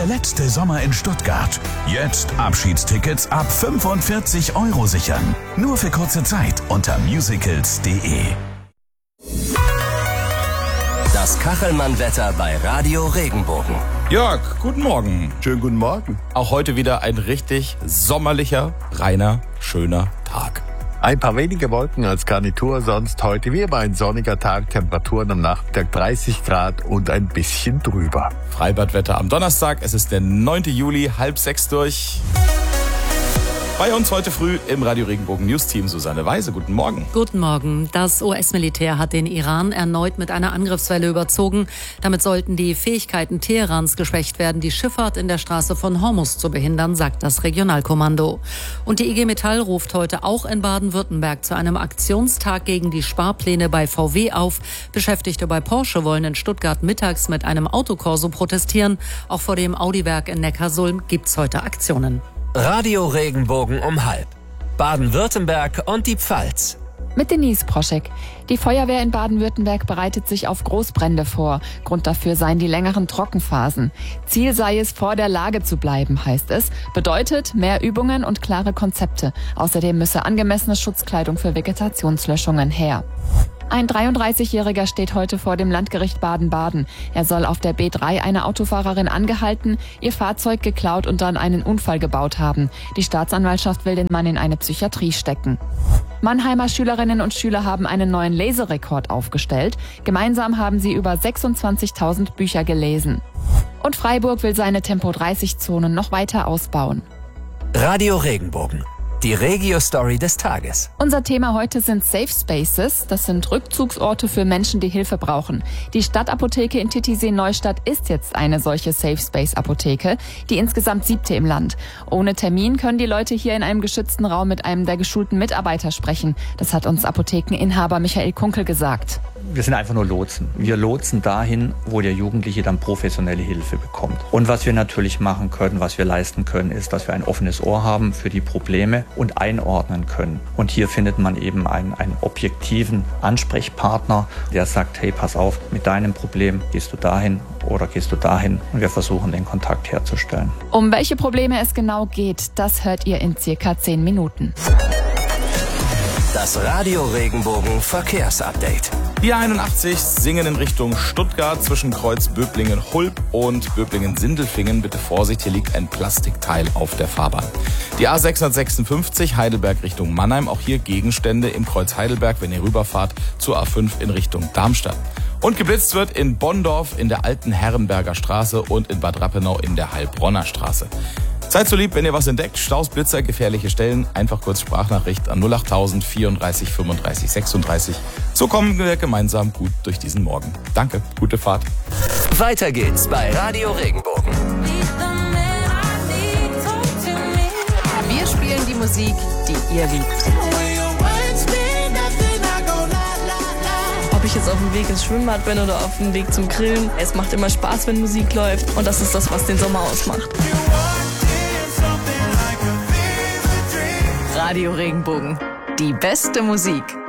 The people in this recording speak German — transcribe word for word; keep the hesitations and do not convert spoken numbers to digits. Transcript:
Der letzte Sommer in Stuttgart. Jetzt Abschiedstickets ab fünfundvierzig Euro sichern. Nur für kurze Zeit unter musicals punkt de. Das Kachelmann-Wetter bei Radio Regenbogen. Jörg, guten Morgen. Schönen guten Morgen. Auch heute wieder ein richtig sommerlicher, reiner, schöner Tag. Ein paar wenige Wolken als Garnitur, sonst heute wie immer ein sonniger Tag, Temperaturen am Nachmittag dreißig Grad und ein bisschen drüber. Freibadwetter am Donnerstag, es ist der neunte Juli, halb sechs durch. Bei uns heute früh im Radio Regenbogen News Team Susanne Weise. Guten Morgen. Guten Morgen. Das U S-Militär hat den Iran erneut mit einer Angriffswelle überzogen. Damit sollten die Fähigkeiten Teherans geschwächt werden, die Schifffahrt in der Straße von Hormuz zu behindern, sagt das Regionalkommando. Und die I G Metall ruft heute auch in Baden-Württemberg zu einem Aktionstag gegen die Sparpläne bei V W auf. Beschäftigte bei Porsche wollen in Stuttgart mittags mit einem Autokorso protestieren. Auch vor dem Audi-Werk in Neckarsulm gibt's heute Aktionen. Radio Regenbogen um halb. Baden-Württemberg und die Pfalz. Mit Denise Proschek. Die Feuerwehr in Baden-Württemberg bereitet sich auf Großbrände vor. Grund dafür seien die längeren Trockenphasen. Ziel sei es, vor der Lage zu bleiben, heißt es. Bedeutet mehr Übungen und klare Konzepte. Außerdem müsse angemessene Schutzkleidung für Vegetationslöschungen her. Ein dreiunddreißigjähriger steht heute vor dem Landgericht Baden-Baden. Er soll auf der B drei eine Autofahrerin angehalten, ihr Fahrzeug geklaut und dann einen Unfall gebaut haben. Die Staatsanwaltschaft will den Mann in eine Psychiatrie stecken. Mannheimer Schülerinnen und Schüler haben einen neuen Leserekord aufgestellt. Gemeinsam haben sie über sechsundzwanzigtausend Bücher gelesen. Und Freiburg will seine Tempo dreißig Zonen noch weiter ausbauen. Radio Regenbogen. Die Regio-Story des Tages. Unser Thema heute sind Safe Spaces. Das sind Rückzugsorte für Menschen, die Hilfe brauchen. Die Stadtapotheke in Titisee-Neustadt ist jetzt eine solche Safe Space Apotheke, die insgesamt siebte im Land. Ohne Termin können die Leute hier in einem geschützten Raum mit einem der geschulten Mitarbeiter sprechen. Das hat uns Apothekeninhaber Michael Kunkel gesagt. Wir sind einfach nur Lotsen. Wir lotsen dahin, wo der Jugendliche dann professionelle Hilfe bekommt. Und was wir natürlich machen können, was wir leisten können, ist, dass wir ein offenes Ohr haben für die Probleme und einordnen können. Und hier findet man eben einen, einen objektiven Ansprechpartner, der sagt, hey, pass auf, mit deinem Problem gehst du dahin oder gehst du dahin. Und wir versuchen, den Kontakt herzustellen. Um welche Probleme es genau geht, das hört ihr in circa zehn Minuten. Das Radio Regenbogen Verkehrsupdate. Die einundachtzig Singen in Richtung Stuttgart zwischen Kreuz Böblingen-Hulb und Böblingen-Sindelfingen. Bitte Vorsicht, hier liegt ein Plastikteil auf der Fahrbahn. Die A sechshundertsechsundfünfzig Heidelberg Richtung Mannheim. Auch hier Gegenstände im Kreuz Heidelberg, wenn ihr rüberfahrt zur A fünf in Richtung Darmstadt. Und geblitzt wird in Bonndorf in der alten Herrenberger Straße und in Bad Rappenau in der Heilbronner Straße. Seid so lieb, wenn ihr was entdeckt, Staus, Blitzer, gefährliche Stellen, einfach kurz Sprachnachricht an null achttausend vierunddreißig fünfunddreißig sechsunddreißig. So kommen wir gemeinsam gut durch diesen Morgen. Danke, gute Fahrt. Weiter geht's bei Radio Regenbogen. Wir spielen die Musik, die ihr liebt. Ob ich jetzt auf dem Weg ins Schwimmbad bin oder auf dem Weg zum Grillen, es macht immer Spaß, wenn Musik läuft. Und das ist das, was den Sommer ausmacht. Radio Regenbogen. Die beste Musik.